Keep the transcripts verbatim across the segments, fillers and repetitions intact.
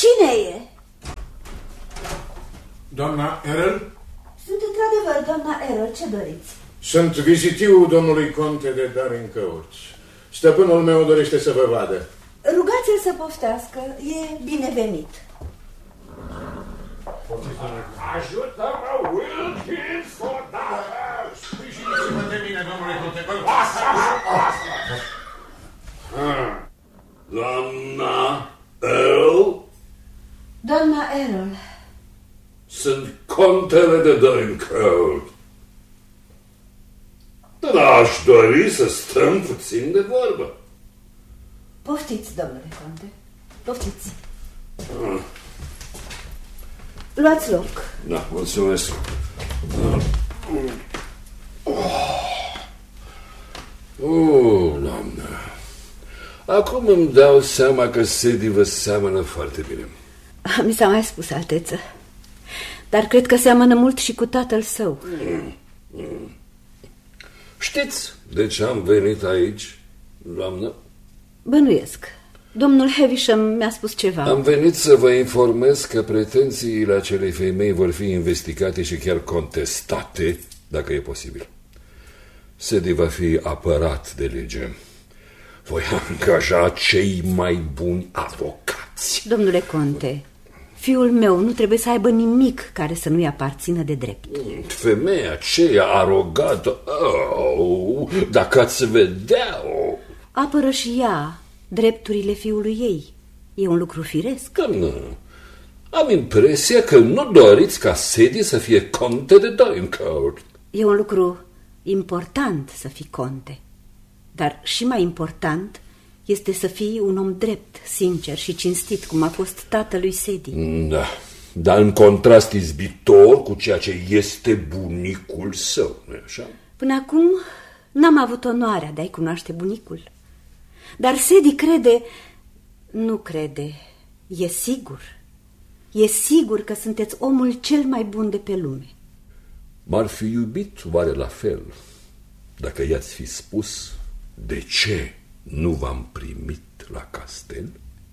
Cine e? Doamna Errol? Sunt într-adevăr doamna Errol, ce doriți? Sunt vizitiul domnului conte de Darincourt. Stăpânul meu dorește să vă vadă. Rugați-l să poftească, e binevenit. Ajută-mă, Wilkins, odată! Sprijiniți-mă de mine, domnule conte. Doamna Earl? Doamna Errol. Sunt contele de Darincourt. Dar aș dori să stăm puțin de vorbă. Poftiți, domnule conte, poftiți. Ah. Luați loc. Da, mulțumesc. Oh, doamnă. Acum îmi dau seama că Sadie vă seamănă foarte bine. Mi s-a mai spus, alteță. Dar cred că seamănă mult și cu tatăl său. Mm, mm. Știți de ce am venit aici, doamnă? Bănuiesc. Domnul Havisham mi-a spus ceva. Am venit să vă informez că pretențiile acelei femei vor fi investigate și chiar contestate, dacă e posibil. Sadie va fi apărat de lege. Voi angaja cei mai buni avocați. Domnule conte, fiul meu nu trebuie să aibă nimic care să nu-i aparțină de drept. Femeia aceea arogată, oh, dacă ați vedea-o... Apără și ea drepturile fiului ei. E un lucru firesc. Doamnă, am impresia că nu doriți ca Sadie să fie conte de Darincourt. E un lucru important să fii conte. Dar și mai important este să fii un om drept, sincer și cinstit, cum a fost tatălui Sadie. Da, dar în contrast izbitor cu ceea ce este bunicul său, nu-i așa? Până acum n-am avut onoarea de a-i cunoaște bunicul. Dar Sadie crede... Nu crede, e sigur. E sigur că sunteți omul cel mai bun de pe lume. M-ar fi iubit oare la fel dacă i-ați fi spus de ce nu v-am primit la castel?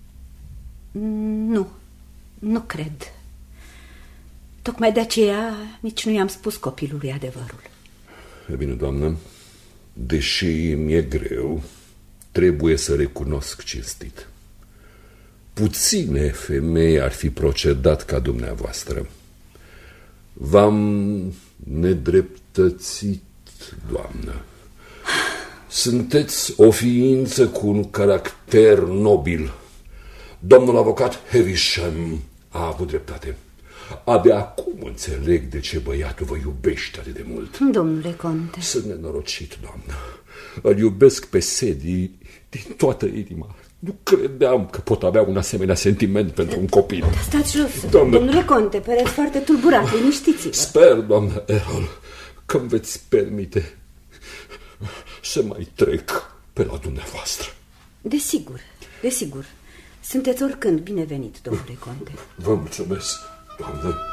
Nu, nu cred. Tocmai de aceea nici nu i-am spus copilului adevărul. E bine, doamnă, deși mi-e greu, trebuie să recunosc cinstit. Puține femei ar fi procedat ca dumneavoastră. V-am nedreptățit, doamnă. Sunteți o ființă cu un caracter nobil. Domnul avocat Havisham a avut dreptate. Abia acum înțeleg de ce băiatul vă iubește atât de mult. Domnule conte. Sunt nenorocit, doamnă. Îl iubesc pe Sadie din toată inima. Nu credeam că pot avea un asemenea sentiment pentru un copil. Stați jos, doamnă. Domnule conte, păreți foarte tulburat, liniștiți-vă. Sper, doamnă Errol, că îmi veți permite să mai trec pe la dumneavoastră. Desigur, desigur. Sunteți oricând binevenit, domnule conte. Vă mulțumesc, doamnă.